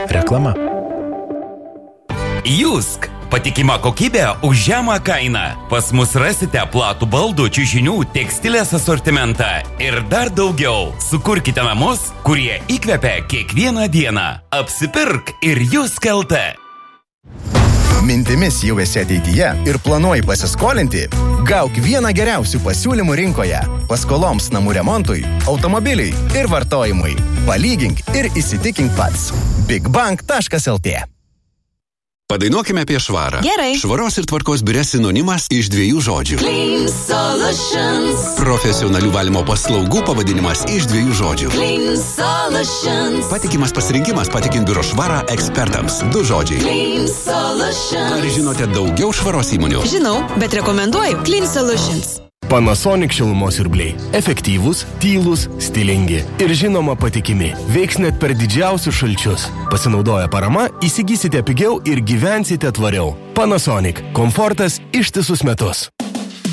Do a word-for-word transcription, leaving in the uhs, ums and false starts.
Reklama. Jusk. Patikima kokybė už žemą kainą. Pas mus rasite platų baldų, čiužinių, tekstilės asortimentą ir dar daugiau. Sukurkite namus, kurie įkvepia kiekvieną dieną. Apsipirk ir Jusk L T. Mintimis jau esi ateityje ir planuoji pasiskolinti? Gauk vieną geriausių pasiūlymų rinkoje. Paskoloms namų remontui, automobiliui ir vartojimui. Palygink ir įsitikink pats. bigbank taškas el tė. Padainuokime apie švarą. Gerai. Švaros ir tvarkos biure sinonimas iš dviejų žodžių. Clean Solutions. Profesionalių valymo paslaugų pavadinimas iš dviejų žodžių. Clean Solutions. Patikimas pasirinkimas patikint biuro švarą ekspertams. Du žodžiai. Clean Solutions. Ar žinote daugiau švaros įmonių? Žinau, bet rekomenduoju Clean Solutions. Panasonic šilumos siurbliai. Efektyvūs, tylūs, stilingi ir žinoma patikimi. Veiks net per didžiausius šalčius. Pasinaudoję parama, įsigysite pigiau ir gyvensite tvariau. Panasonic. Komfortas ištisus metus.